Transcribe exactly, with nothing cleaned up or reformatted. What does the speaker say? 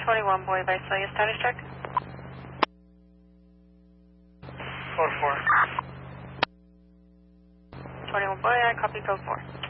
twenty-one Boy Visalia, status check. Code four. twenty-one Boy, I copy code four.